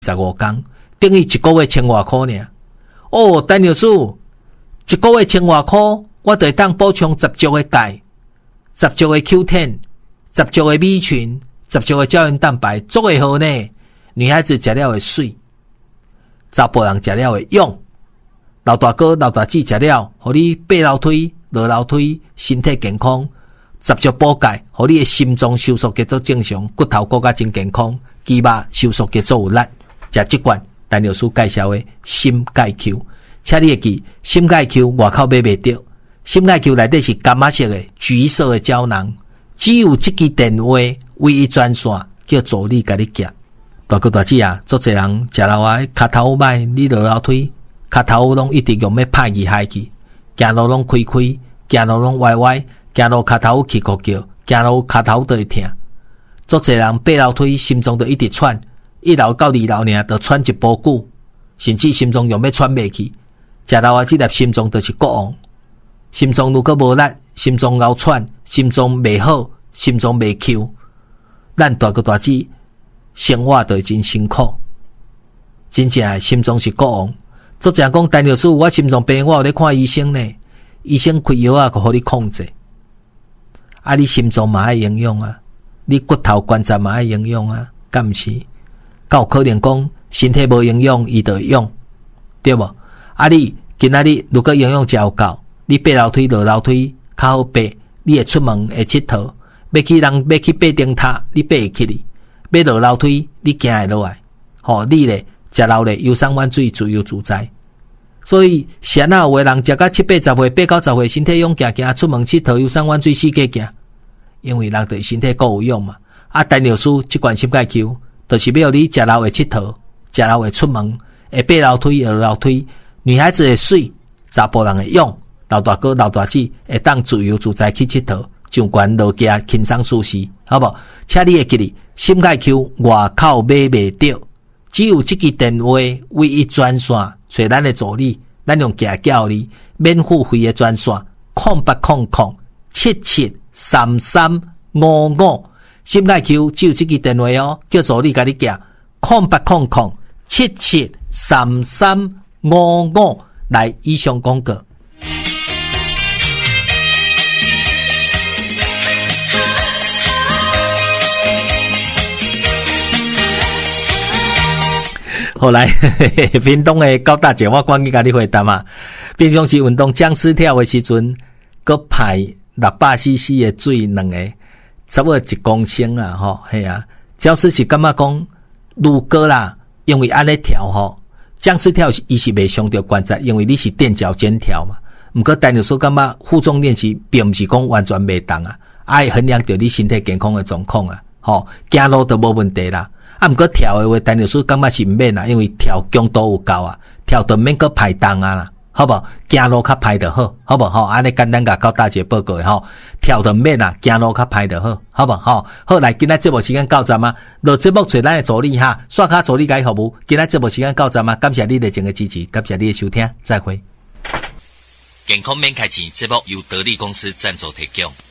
15天，等于一个月1000多块尔。哦，陈律师，一个月1000多块，我就会当补充10足的钙，10足的 Q10， 10足的米群，10足的胶原蛋白，足会好呢。女孩子食了会水，查甫人食了会勇。老大哥、老大姐食了，互你爬楼梯、落楼梯，身体健康。10足补钙，互你的心脏收缩节奏正常，骨头骨架真健康，肌肉收缩节奏有力。食这罐，陈律师介绍的心钙 Q， 请你会记，心钙 Q 外口买袂到，心钙 Q 内底是柑仔色的、橘色的胶囊，只有这支电话唯一专线，叫助理甲你寄。大哥大姐啊，足侪人食了啊，脚头歹，你落楼梯，脚头拢一直用要歹去害去，行路拢开开，行路拢歪歪。行路脚头起哭叫，行路脚头都会痛。足侪人爬楼梯，心脏都一直喘，1楼到2楼呢，就喘一波久，甚至心脏用要喘袂去。食老啊，这粒心脏就是国王。心脏如果无力，心脏熬喘，心脏袂好，心脏袂 Q， 咱大哥大姐生活都真辛苦。真正心脏是国王。足侪人讲，陈律师，我心脏病，我有咧看医生呢，医生开药啊，互你控制。啊，你心脏嘛爱营养啊，你骨头关节嘛爱营养啊，敢毋是？敢有可能讲身体无营养，伊就会用，对无？啊，你今仔日如果营养真有够，你爬楼梯落楼梯较好爬，你会出门会佚佗，要去爬顶塔，你爬会起哩；要落楼梯，你行会落来。吼，你咧食老咧游山玩水，自由自在。所以，谁哪有的人食到7、80岁、8、90岁，身体勇行行，出门佚佗，游山玩水，四界行，因为人对身体够有用嘛。啊，陈律师这罐心钙 Q， 就是要你食老会佚佗，食老会出门，会爬楼梯，会落楼梯，女孩子会水，查甫人会勇，老大哥、老大姐会当自由自在去佚佗，上悬落架轻松舒适，好不好？请你会记哩，心钙 Q 外口买袂到，只有这支电话唯一专线。找咱的助理，咱用寄叫你免付费的专线0800773355，心钙 Q 只有这支电话哦，叫助理甲你寄0800773355。来，以上广告。后来屏东的高大姐，我赶紧甲你回答嘛。平常时运动僵尸跳的时阵，佮派600cc 的水2个，差不多1公升啦，吼，系啊。僵尸是感觉讲，如果啦，因为安尼跳吼，僵尸跳伊是袂伤到关节，因为你是垫脚尖跳嘛。毋过陈律师感觉负重练习并毋是讲完全袂当啊，爱衡量到你身体健康的状况啊，吼，走路都无问题啦。啊，毋过跳的话，陈律师感觉是毋免啦，因为跳强度有够啊，跳就免搁排重啊啦，好不好？走路较排就好，好不好？安尼简单甲高大姐报告的吼，跳就免啦，走路较排就好，好不好？好，来，今仔节目时间到站啊，落节目找咱的助理哈，刷卡助理解服务，今仔节目时间到站啊，感谢你热情的支持，感谢你的收听，再会。 健康免开钱，节目由得力公司赞助提供。